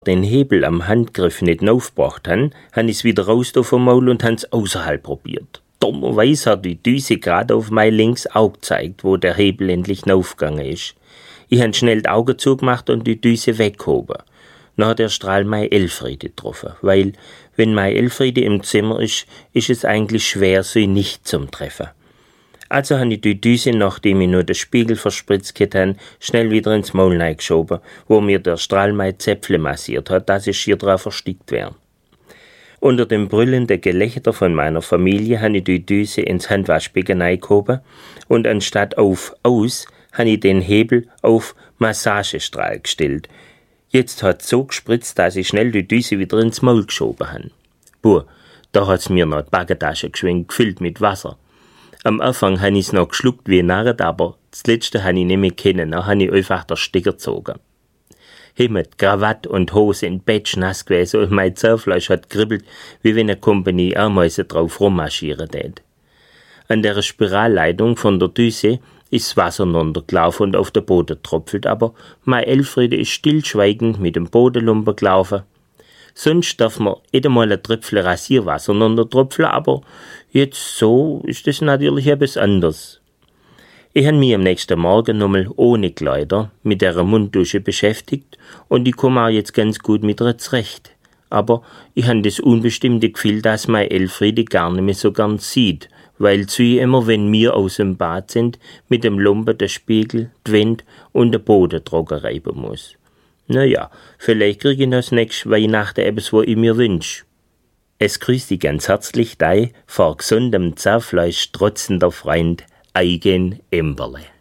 den Hebel am Handgriff nicht aufgebracht han, han ich's wieder raus vom Maul und han's außerhalb probiert. Dummerweise hat die Düse gerade auf mein links Auge gezeigt, wo der Hebel endlich aufgegangen ist. Ich han schnell die Augen zugemacht und die Düse weggehoben. Dann hat der Strahl meine Elfriede getroffen, weil, wenn meine Elfriede im Zimmer ist es eigentlich schwer, sie nicht zum Treffen. Also han ich die Düse, nachdem ich nur den Spiegel verspritzt hätte, schnell wieder ins Maul geschoben, wo mir der Strahl meine Zäpfle massiert hat, dass ich hier drauf verstickt wär. Unter dem brüllenden Gelächter von meiner Familie han ich die Düse ins Handwaschbecken gehoben und anstatt auf Aus han ich den Hebel auf Massagestrahl gestellt. Jetzt hat's so gespritzt, dass ich schnell die Düse wieder ins Maul geschoben han. Buh, da hat's mir noch die Backentasche geschwind, gefüllt mit Wasser. Am Anfang han ich's noch geschluckt wie ein Narret, aber das Letzte han ich nicht mehr kennen, dann han ich einfach der Stecker gezogen. Mit Krawatte und Hose in Bett nass gewesen und mein Zahnfleisch hat kribbelt, wie wenn eine Kompanie Ameisen drauf rummarschieren tät. An der Spiralleitung von der Düse ist Wasser runtergelaufen und auf den Boden tropfelt, aber meine Elfriede ist stillschweigend mit dem Bodenlumpen gelaufen. Sonst darf man nicht einmal ein Tröpfchen Rasierwasser runtertropfeln, aber jetzt so ist es natürlich etwas anderes. Ich habe mich am nächsten Morgen nochmal ohne Kleider mit der Munddusche beschäftigt und ich komme auch jetzt ganz gut mit ihr zurecht. Aber ich habe das unbestimmte Gefühl, dass meine Elfriede gar nicht mehr so gern sieht, weil sie immer, wenn wir aus dem Bad sind, mit dem Lumpen den Spiegel, die Wände und den Boden trocken reiben muss. Naja, vielleicht kriege ich noch das nächste Weihnachten etwas, was ich mir wünsche. Es grüßt dich ganz herzlich, dein vor gesundem Zahnfleisch trotzender Freund Eugen Imberle.